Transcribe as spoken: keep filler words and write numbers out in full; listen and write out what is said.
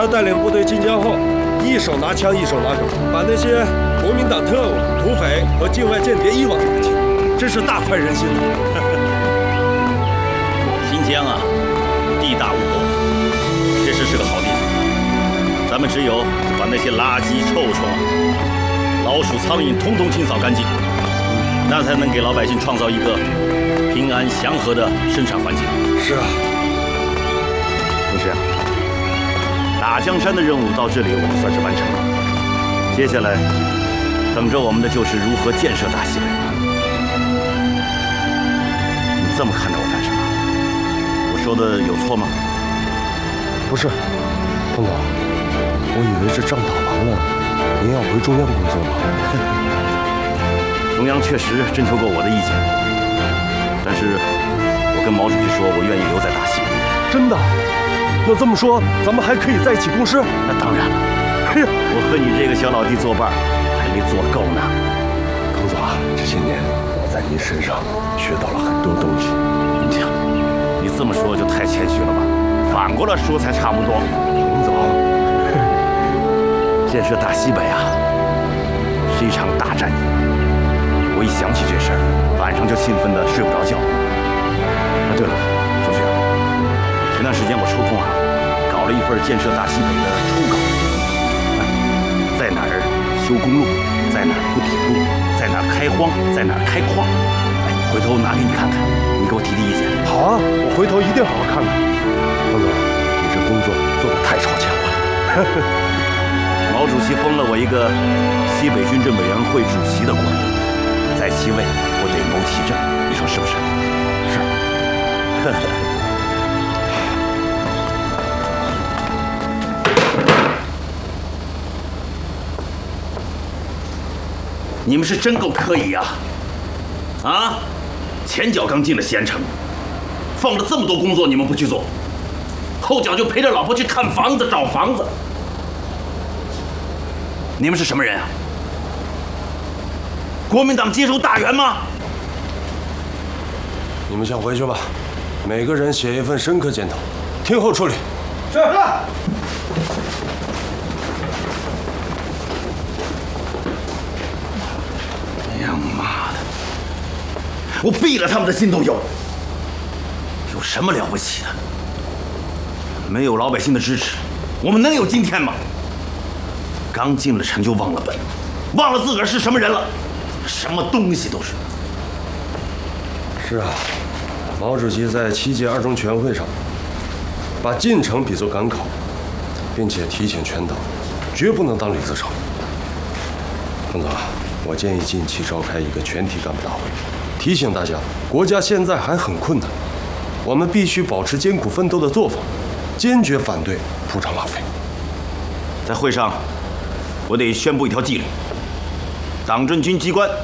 他带领部队进江后，一手拿枪，一手拿梗，把那些国民党特务、土匪和境外间谍一网打尽，真是大快人心了。 新疆啊，地大物博，确实是个好地方。咱们只有把那些垃圾、臭虫、老鼠、苍蝇统统清扫干净，那才能给老百姓创造一个平安祥和的生产环境。 是啊， 同志啊，打江山的任务到这里我们算是完成了，接下来等着我们的就是如何建设大西北。你这么看着我干什么？我说的有错吗？ 不是，彭总，我以为这仗打完了，您要回中央工作吗？ 中央确实征求过我的意见，但是我跟毛主席说，我愿意留在大西北。 真的？那这么说，咱们还可以在一起共事？ 那当然了。 哎呀， 我和你这个小老弟作伴，还没做够呢。 彭总啊，这些年我在您身上学到了很多东西。 你听，你这么说就太谦虚了吧？反过来说才差不多。 彭总， 建设大西北啊，是一场大战役。我一想起这事儿，晚上就兴奋得睡不着觉。啊，对了，周旭，前段时间我抽空啊，搞了一份建设大西北的初稿，在哪儿修公路，在哪儿铺铁路，在哪儿开荒，在哪儿开矿。哎，回头拿给你看看，你给我提提意见。 好啊，我回头一定好好看看。彭总，你这工作做得太超前了。 毛主席封了我一个西北军政委员会主席的官，在其位我得谋其政，你说是不是？ 是。 你们是真够可以呀！啊，前脚刚进了县城，放了这么多工作你们不去做，后脚就陪着老婆去看房子、找房子。你们是什么人啊？国民党接收大员吗？ 你们先回去吧，每个人写一份深刻检讨，听候处理。 是。 哎呀妈的！我毙了他们的心都有。有什么了不起的？没有老百姓的支持，我们能有今天吗？刚进了城就忘了本，忘了自个儿是什么人了，什么东西都是。 是啊，毛主席在七届二中全会上把进城比作赶考，并且提醒全党，绝不能当李自成。彭总啊，我建议近期召开一个全体干部大会，提醒大家，国家现在还很困难，我们必须保持艰苦奋斗的作风，坚决反对铺张浪费。 在会上，我得宣布一条纪律：党政军机关